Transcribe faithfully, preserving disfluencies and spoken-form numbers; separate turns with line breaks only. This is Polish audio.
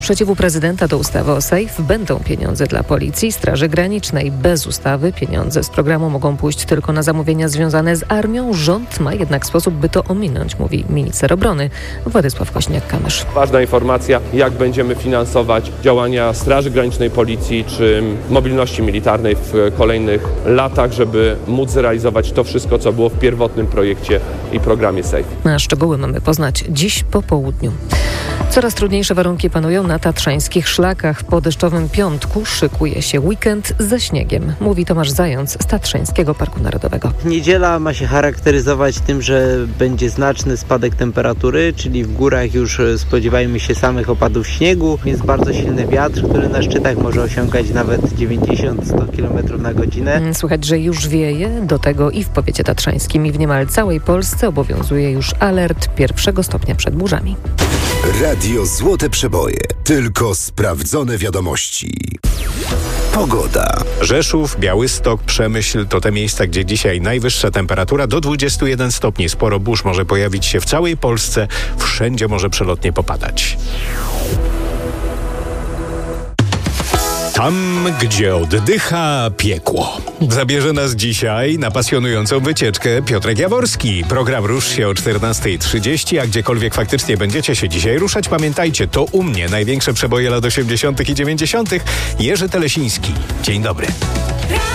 Sprzeciwu prezydenta do ustawy o Sejf będą pieniądze dla Policji, Straży Granicznej. Bez ustawy pieniądze z programu mogą pójść tylko na zamówienia związane z armią. Rząd ma jednak sposób, by to ominąć, mówi minister obrony Władysław Kosiniak-Kamysz.
Ważna informacja, jak będziemy finansować działania Straży Granicznej, Policji czy mobilności militarnej w kolejnych latach, żeby móc zrealizować to wszystko, co było w pierwotnym projekcie i programie Sejf.
A szczegóły mamy poznać dziś po południu. Coraz trudniejsze warunki panują na tatrzańskich szlakach. Po deszczowym piątku szykuje się weekend ze śniegiem, mówi Tomasz Zając z Tatrzańskiego Parku Narodowego.
Niedziela ma się charakteryzować tym, że będzie znaczny spadek temperatury, czyli w górach już spodziewajmy się samych opadów śniegu. Jest bardzo silny wiatr, który na szczytach może osiągać nawet dziewięćdziesiąt do stu kilometrów na godzinę.
Słychać, że już wieje. Do tego i w powiecie tatrzańskim, i w niemal całej Polsce obowiązuje już alert pierwszego stopnia przed burzami.
Radio Złote Przeboje. Tylko sprawdzone wiadomości. Pogoda.
Rzeszów, Białystok, Przemyśl to te miejsca, gdzie dzisiaj najwyższa temperatura do dwudziestu jeden stopni. Sporo burz może pojawić się w całej Polsce. Wszędzie może przelotnie popadać. Tam, gdzie oddycha piekło. Zabierze nas dzisiaj na pasjonującą wycieczkę Piotrek Jaworski. Program rusz się o czternasta trzydzieści, a gdziekolwiek faktycznie będziecie się dzisiaj ruszać, pamiętajcie, to u mnie największe przeboje lat osiemdziesiątych i dziewięćdziesiątych. Jerzy Telesiński. Dzień dobry.